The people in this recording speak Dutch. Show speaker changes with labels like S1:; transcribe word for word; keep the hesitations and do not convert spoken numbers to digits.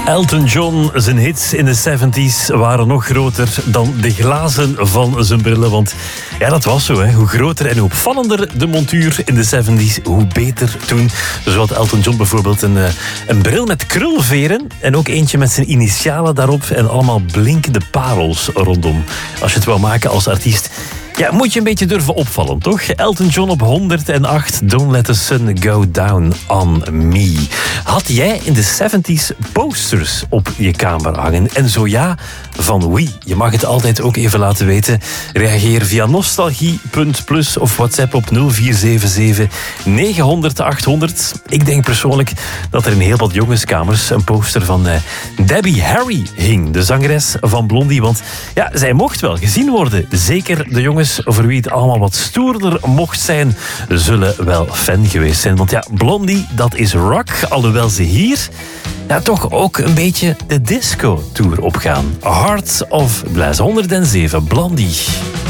S1: Elton John, zijn hits in de zeventig waren nog groter dan de glazen van zijn brillen. Want ja, dat was zo. Hè. Hoe groter en hoe opvallender de montuur in de zeventig, hoe beter toen. Zo had Elton John bijvoorbeeld een, een bril met krulveren en ook eentje met zijn initialen daarop en allemaal blinkende parels rondom. Als je het wou maken als artiest, ja, moet je een beetje durven opvallen, toch? Elton John op honderdacht, Don't Let the Sun Go Down on Me. Had jij in de zeventig posters op je kamer hangen? En zo ja, van wie? Je mag het altijd ook even laten weten. Reageer via nostalgie punt plus of WhatsApp op nul vier zeven zeven negen nul nul acht honderd. Ik denk persoonlijk dat er in heel wat jongenskamers een poster van uh, Debbie Harry hing. De zangeres van Blondie. Want ja, zij mocht wel gezien worden. Zeker de jongens voor wie het allemaal wat stoerder mocht zijn, zullen wel fan geweest zijn. Want ja, Blondie, dat is rock. Alhoewel ze hier ja, toch ook een beetje de disco-tour opgaan. Heart of Blaze honderdzeven, Blondie.